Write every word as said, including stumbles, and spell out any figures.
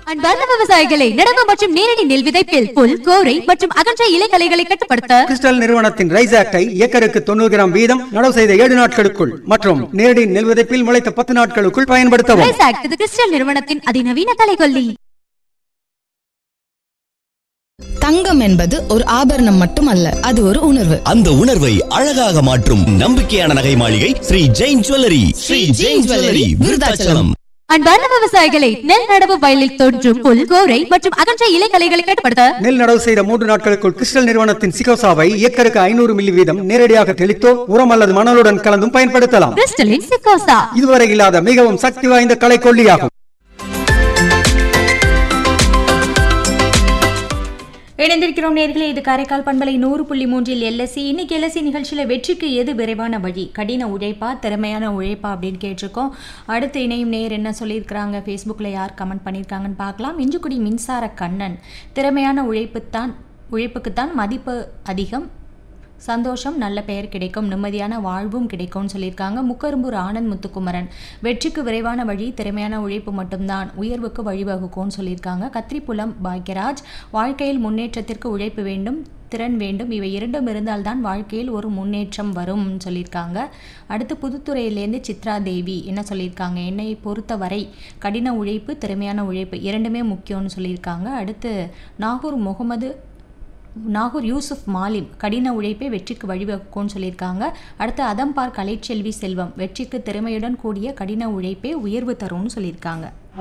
அன்பார்ந்த விவசாயிகளை நடவு மற்றும் நேரடி நெல் விதைப்பில் புல் கோரை மற்றும் அகன்ற இலைகளைகளை கட்டுப்படுத்த கிறிஸ்டல் நிறுவனத்தின் ரைஸ் ஆக்டை ஏக்கருக்கு தொண்ணூறு கிராம் வீதம் நடவு செய்த ஏழு நாட்களுக்குள் மற்றும் நேரடி நெல் விதைப்பில் முளைத்த பத்து நாட்களுக்குள் பயன்படுத்தவும். ரைஸ் ஆக்ட் இது கிறிஸ்டல் நிறுவனத்தின் அதிநவீன கலைகொல்லி. தங்கம் என்பது ஒரு ஆபரணம் மட்டுமல்ல, அது ஒரு உணர்வு. அந்த உணர்வை அழகாக மாற்றும் நம்பிக்கையான நகை மாளிகை ஸ்ரீ ஜெயின் ஜுவல்லரி. ஸ்ரீ ஜெயின் ஜுவல்லரி, விருதாச்சலம். அன்பார்ந்த விவசாயிகளை நெல் நடவு வயலில் தோன்றும் புல் கோரை மற்றும் அகன்ற இலைகளைகளை கட்டுப்படுத்த நெல் நடவு செய்த மூன்று நாட்களுக்குள் கிறிஸ்டல் நிறுவனத்தின் சிகோசாவை ஏக்கருக்கு ஐநூறு மில்லி வீதம் நேரடியாக தெளித்தோ உரம் அல்லது மணலுடன் கலந்தும் பயன்படுத்தலாம். கிறிஸ்டலின் சிகோசா இதுவரை இல்லாத மிகவும் சக்தி வாய்ந்த கலைக்கொல்லியாகும். இணைந்திருக்கிறோம் நேர்களே, இது காரைக்கால் பண்பலை நூறு புள்ளி மூன்றில் எல்எஸ்சி. இன்னைக்கு எல்எஸ்சி நிகழ்ச்சியில் வெற்றிக்கு எது விரைவான வழி, கடின உழைப்பா திறமையான உழைப்பா அப்படின்னு கேட்டிருக்கோம். அடுத்து இணையும் நேர் என்ன சொல்லியிருக்கிறாங்க, ஃபேஸ்புக்கில் யார் கமெண்ட் பண்ணியிருக்காங்கன்னு பார்க்கலாம். இஞ்சுக்குடி மின்சார கண்ணன், திறமையான உழைப்புத்தான் உழைப்புக்குத்தான் மதிப்பு அதிகம், சந்தோஷம், நல்ல பெயர் கிடைக்கும், நிம்மதியான வாழ்வும் கிடைக்கும்னு சொல்லியிருக்காங்க. முக்கரும்பூர் ஆனந்த் முத்துக்குமரன், வெற்றிக்கு விரைவான வழி திறமையான உழைப்பு மட்டும்தான், உயர்வுக்கு வழிவகுக்கும்னு சொல்லியிருக்காங்க. கத்திரிப்புலம் பாக்யராஜ், வாழ்க்கையில் முன்னேற்றத்திற்கு உழைப்பு வேண்டும், திறன் வேண்டும், இவை இரண்டும் இருந்தால்தான் வாழ்க்கையில் ஒரு முன்னேற்றம் வரும் சொல்லியிருக்காங்க. அடுத்து புதுத்துறையிலேருந்து சித்ரா தேவி என்ன சொல்லியிருக்காங்க, என்னை பொறுத்தவரை கடின உழைப்பு திறமையான உழைப்பு இரண்டுமே முக்கியம்னு சொல்லியிருக்காங்க. அடுத்து நாகூர் முகமது நாகூர் யூசுப் மாலிம், கடின உழைப்பை வெற்றிக்கு வழிவகுக்கும்னு சொல்லியிருக்காங்க. அடுத்து அதம்பார் கலைச்செல்வி செல்வம், வெற்றிக்கு திறமையுடன் கூடிய கடின உழைப்பே உயர்வு தரும்னு சொல்லியிருக்காங்க.